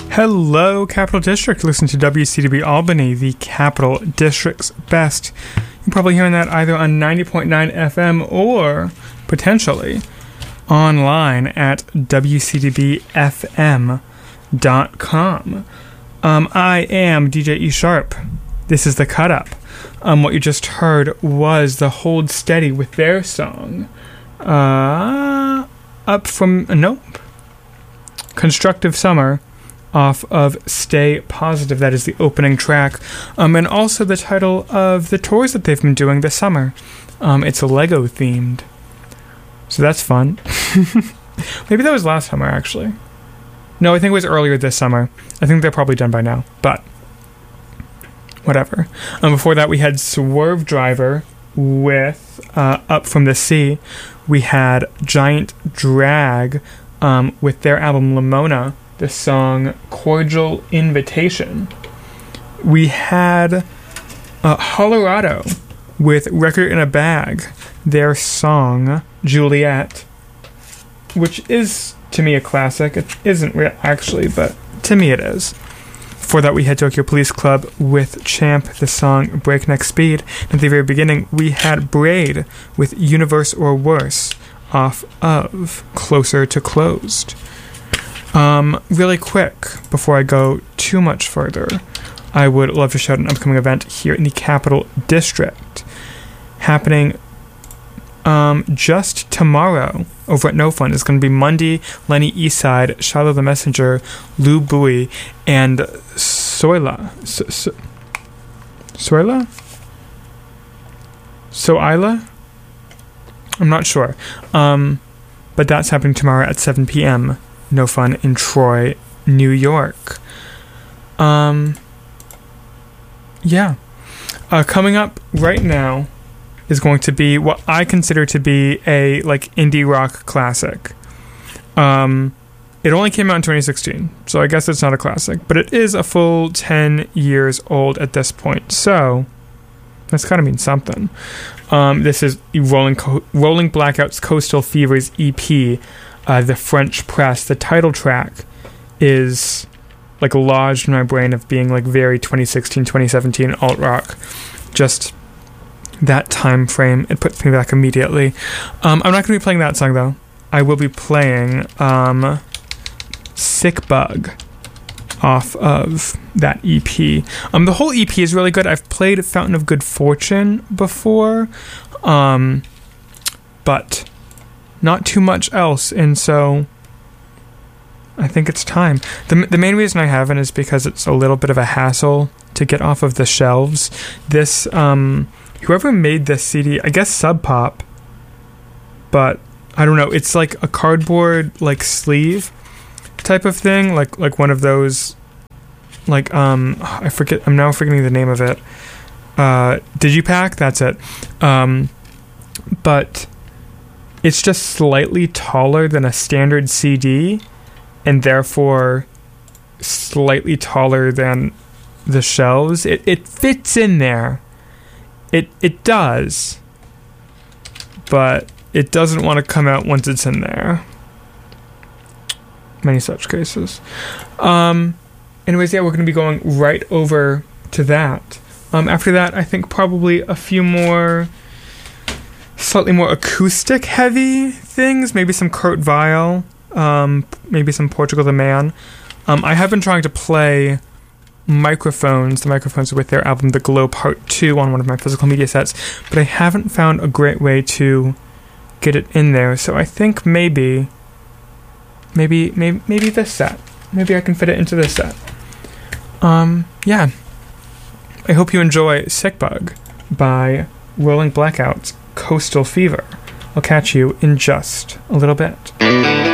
Hello, Capital District. Listen to WCDB Albany, the Capital District's best. You're probably hearing that either on 90.9 FM or potentially online at WCDBFM.com. I am DJ E Sharp. This is the Cut Up. What you just heard was the Hold Steady with their song. Up from Constructive Summer off of Stay Positive. That is the opening track. And also the title of the tours that they've been doing this summer. It's Lego themed. So that's fun. Maybe that was last summer, actually. No, I think it was earlier this summer. I think they're probably done by now. But whatever. Before that, we had Swerve Driver with Up From the Sea. We had Giant Drag with their album Lamona, the song Cordial Invitation. We had Colorado with Record in a Bag, their song Juliet, which is, to me, a classic. It isn't actually, but to me it is. Before that, we had Tokyo Police Club with Champ, the song Breakneck Speed. At the very beginning, we had Braid with Universe or Worse off of Closer to Closed. Really quick, before I go too much further, I would love to shout an upcoming event here in the Capital District happening just tomorrow over at No Fun. It's going to be Monday, Lenny Eastside, Shiloh the Messenger, Lou Bowie, and Soila? I'm not sure. But that's happening tomorrow at 7 p.m. No Fun in Troy, New York. Yeah. Coming up right now is going to be what I consider to be a indie rock classic. It only came out in 2016, so I guess it's not a classic, but it is a full 10 years old at this point, so that's gotta mean something. This is Rolling Blackout's Coastal Fevers EP, The French Press. The title track is lodged in my brain of being very 2016, 2017 alt rock. Just that time frame, it puts me back immediately. I'm not going to be playing that song though. I will be playing Sick Bug off of that EP. The whole EP is really good. I've played Fountain of Good Fortune before, but not too much else, and so I think it's time. The main reason I haven't is because it's a little bit of a hassle to get off of the shelves. This whoever made this CD, I guess Sub Pop, but I don't know, it's like a cardboard sleeve type of thing, like one of those I'm now forgetting the name of it. Digipack, that's it. But it's just slightly taller than a standard CD, and therefore slightly taller than the shelves. It fits in there. It does, but it doesn't want to come out once it's in there. Many such cases. Anyways, yeah, we're going to be going right over to that. After that, I think probably a few more slightly more acoustic heavy things. Maybe some Kurt Weill. Maybe some Portugal the Man. I have been trying to play the microphones with their album The Glow Part 2 on one of my physical media sets, but I haven't found a great way to get it in there, so I think maybe this set. Maybe I can fit it into this set. Yeah. I hope you enjoy Sick Bug by Rolling Blackout's Coastal Fever. I'll catch you in just a little bit.